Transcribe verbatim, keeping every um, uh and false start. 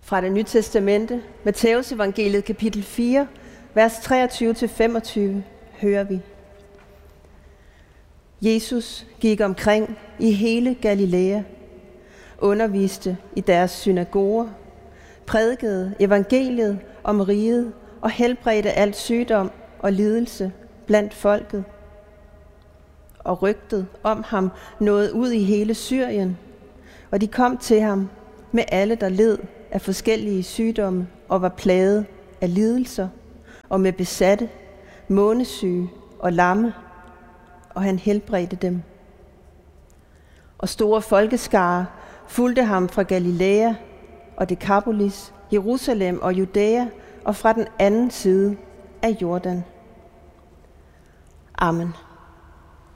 Fra det nye testamente, Matthæus evangeliet kapitel fire, vers treogtyve til femogtyve, hører vi. Jesus gik omkring i hele Galilea, underviste i deres synagoger, prædikede evangeliet om riget og helbredte alt sygdom og lidelse blandt folket. Og rygtet om ham nåede ud i hele Syrien, og de kom til ham med alle, der led af forskellige sygdomme og var plaget af lidelser, og med besatte, månesyge og lamme, og han helbredte dem. Og store folkeskarer fulgte ham fra Galilea og Dekapolis, Jerusalem og Judæa og fra den anden side af Jordan. Amen.